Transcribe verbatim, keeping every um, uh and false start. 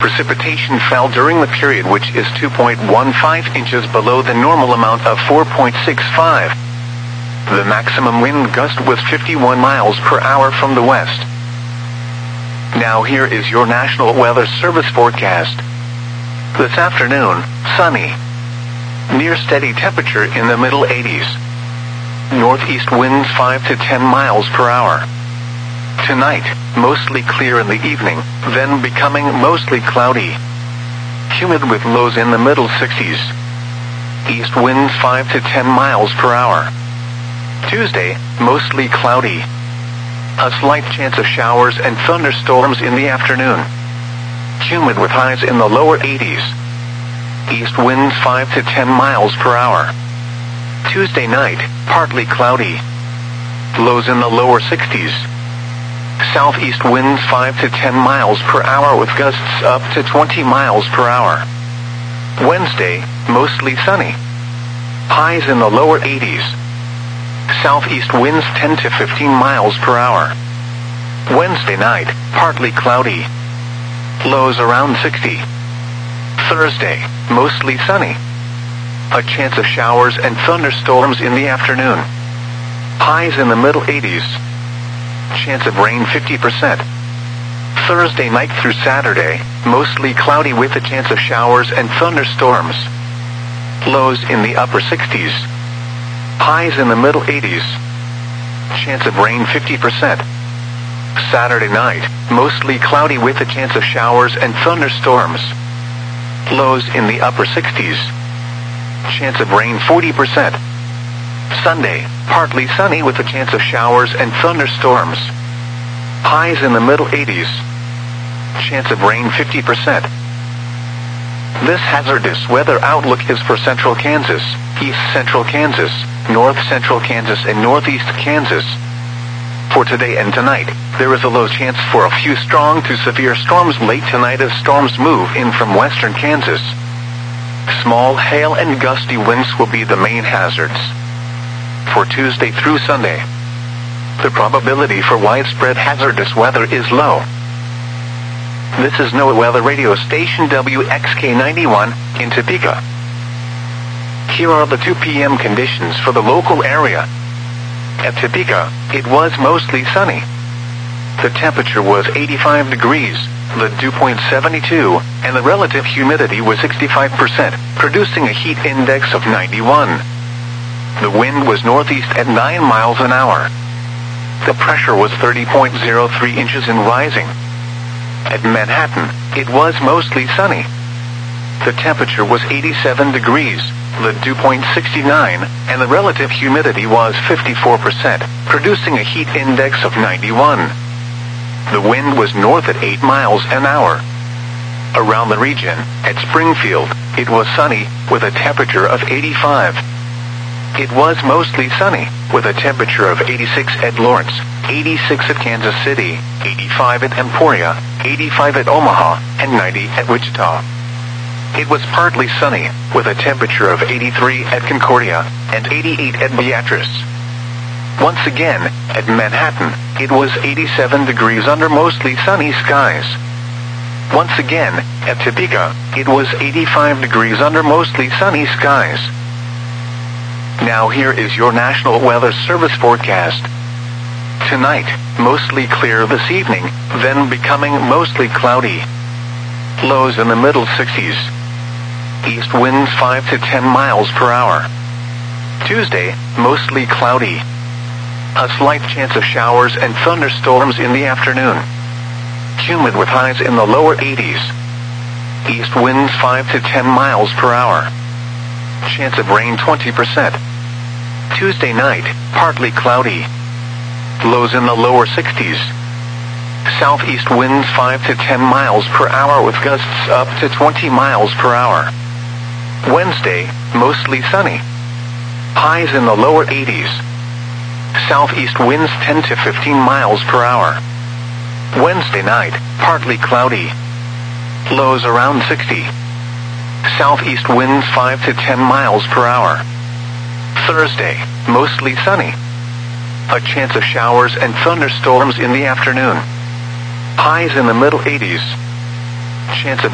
Precipitation fell during the period, which is two point one five inches below the normal amount of four point six five. The maximum wind gust was fifty-one miles per hour from the west. Now here is your National Weather Service forecast. This afternoon, sunny. Near steady temperature in the middle eighties. Northeast winds five to ten miles per hour. Tonight, mostly clear in the evening, then becoming mostly cloudy. Humid with lows in the middle sixties. East winds five to ten miles per hour. Tuesday, mostly cloudy. A slight chance of showers and thunderstorms in the afternoon. Humid with highs in the lower eighties. East winds five to ten miles per hour. Tuesday night, partly cloudy. Lows in the lower sixties. Southeast winds five to ten miles per hour with gusts up to twenty miles per hour. Wednesday, mostly sunny. Highs in the lower eighties. Southeast winds ten to fifteen miles per hour. Wednesday night, partly cloudy. Lows around sixty. Thursday, mostly sunny. A chance of showers and thunderstorms in the afternoon. Highs in the middle eighties. Chance of rain fifty percent. Thursday night through Saturday, mostly cloudy with a chance of showers and thunderstorms. Lows in the upper sixties. Highs in the middle eighties. Chance of rain fifty percent. Saturday night, mostly cloudy with a chance of showers and thunderstorms. Lows in the upper sixties. Chance of rain forty percent. Sunday, partly sunny with a chance of showers and thunderstorms. Highs in the middle eighties. Chance of rain fifty percent. This hazardous weather outlook is for central Kansas, east central Kansas, north central Kansas, and northeast Kansas. For today and tonight, there is a low chance for a few strong to severe storms late tonight as storms move in from western Kansas. Small hail and gusty winds will be the main hazards. For Tuesday through Sunday, the probability for widespread hazardous weather is low. This is NOAA Weather Radio Station W X K ninety-one in Topeka. Here are the two p m conditions for the local area. At Topeka, it was mostly sunny. The temperature was eighty-five degrees, the dew point seventy-two, and the relative humidity was sixty-five percent, producing a heat index of ninety-one. The wind was northeast at nine miles an hour. The pressure was thirty point zero three inches and rising. At Manhattan, it was mostly sunny. The temperature was eighty-seven degrees, the dew point sixty-nine, and the relative humidity was fifty-four percent, producing a heat index of ninety-one. The wind was north at eight miles an hour. Around the region, at Springfield, it was sunny, with a temperature of eighty-five. It was mostly sunny, with a temperature of eighty-six at Lawrence, eighty-six at Kansas City, eighty-five at Emporia, eighty-five at Omaha, and ninety at Wichita. It was partly sunny, with a temperature of eighty-three at Concordia, and eighty-eight at Beatrice. Once again, at Manhattan, it was eighty-seven degrees under mostly sunny skies. Once again, at Topeka, it was eighty-five degrees under mostly sunny skies. Now here is your National Weather Service forecast. Tonight, mostly clear this evening, then becoming mostly cloudy. Lows in the middle sixties. East winds five to ten miles per hour. Tuesday, mostly cloudy. A slight chance of showers and thunderstorms in the afternoon. Humid with highs in the lower eighties. East winds five to ten miles per hour. Chance of rain twenty percent. Tuesday night, partly cloudy. Lows in the lower sixties. Southeast winds five to ten miles per hour with gusts up to twenty miles per hour. Wednesday, mostly sunny. Highs in the lower eighties. Southeast winds ten to fifteen miles per hour. Wednesday night, partly cloudy. Lows around sixty. Southeast winds five to ten miles per hour. Thursday, mostly sunny. A chance of showers and thunderstorms in the afternoon. Highs in the middle eighties. Chance of